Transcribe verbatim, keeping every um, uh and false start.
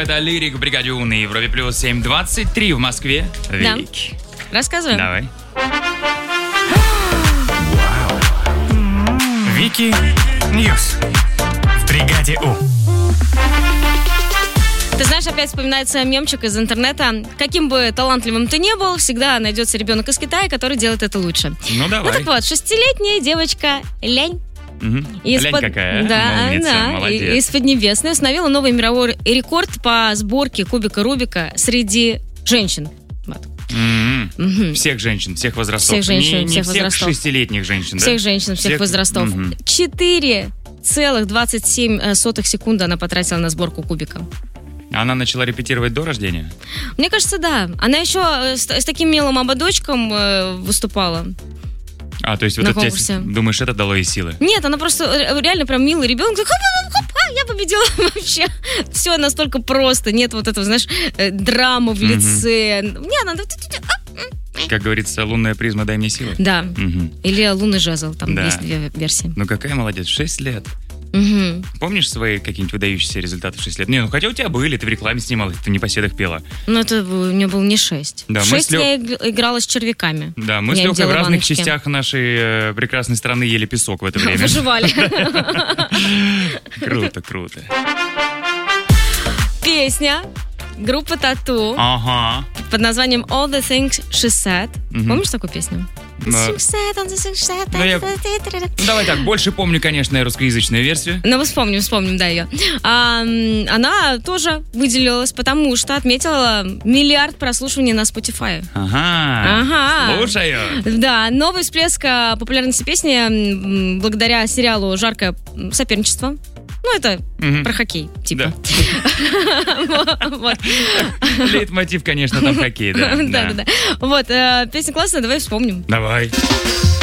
это Лирик в бригаде У на Европе плюс семь двадцать три в Москве. Да. Вики. Рассказываем. Давай. Вики Ньюс в бригаде У. Ты знаешь, опять вспоминается мемчик из интернета. Каким бы талантливым ты ни был, всегда найдется ребенок из Китая, который делает это лучше. Ну, давай. Ну так вот, шестилетняя девочка Лянь. Угу. Из-под... Лянь какая. Да, Умница, да. молодец. Из Поднебесной установила новый мировой рекорд по сборке кубика Рубика среди женщин. Вот. Mm-hmm. Угу. Всех женщин, всех возрастов. Всех женщин, не, не всех всех возрастов. шестилетних женщин, Всех да? женщин, всех, всех... возрастов. Четыре целых двадцать семь сотых секунды она потратила на сборку кубика. Она начала репетировать до рождения? Мне кажется, да. Она еще с, с таким милым ободочком э, выступала. А, то есть вот это тебе, думаешь, это дало ей силы? Нет, она просто реально прям милый ребенок. Хоп, хоп, хоп, а, я победила вообще. Все настолько просто. Нет вот этого, знаешь, драмы в лице. Mm-hmm. Нет, она... Как говорится, лунная призма, дай мне силы. Да. Угу. Или лунный жезл. Там да. есть две версии. Ну какая молодец, шесть лет. Угу. Помнишь свои какие-нибудь выдающиеся результаты в шесть лет? Не, ну хотя у тебя были, ты в рекламе снималась, ты в «Непоседах» пела. Ну это у меня было не шесть. Да, шесть Лё... я играла с червяками. Да, мы я с Лёхой в разных баночки. частях нашей э, прекрасной страны ели песок в это время. Выживали. Круто, круто. Песня группы Тату ага. под названием All the Things She Said. Угу. Помнишь такую песню? Но... Ну, я... Давай так, больше помню, конечно, русскоязычную версию. Ну, мы вспомним, вспомним, да, ее. А, она тоже выделилась, потому что отметила миллиард прослушиваний на Spotify. Ага, ага. Слушаю. Да, новый всплеск популярности песни благодаря сериалу «Жаркое соперничество». Ну, это угу. про хоккей, типа. Лейтмотив, конечно, там хоккей, да. Да-да-да. Вот, песня классная, давай вспомним. Давай.